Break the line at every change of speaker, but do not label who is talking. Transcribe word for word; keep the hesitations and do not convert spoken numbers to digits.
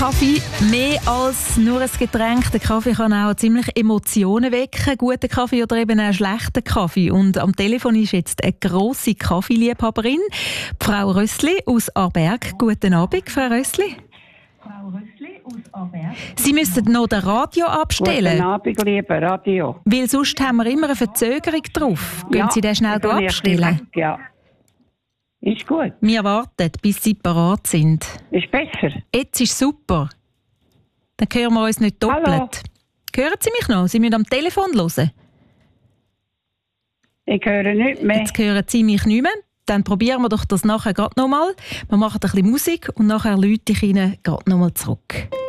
Kaffee, mehr als nur ein Getränk. Der Kaffee kann auch ziemlich Emotionen wecken. Guter Kaffee oder eben auch schlechter Kaffee. Und am Telefon ist jetzt eine grosse Kaffeeliebhaberin, Frau Rössli aus Aarberg. Guten Abend, Frau Rössli.
Frau Rössli aus Aarberg.
Sie müssen noch das Radio abstellen.
Guten Abend, lieber Radio.
Weil sonst haben wir immer eine Verzögerung drauf. Gehen
Ja,
Sie den schnell
dann
abstellen?
weg, ja. Ist gut.
Wir warten, bis Sie parat sind.
Ist besser.
Jetzt ist super. Dann hören wir uns nicht doppelt.
Hallo.
Hören Sie mich noch? Sie müssen am Telefon hören.
Ich höre nicht mehr.
Jetzt hören Sie mich nicht mehr. Dann probieren wir doch das nachher gerade nochmal. Wir machen ein bisschen Musik und nachher läute ich Ihnen gerade nochmal zurück.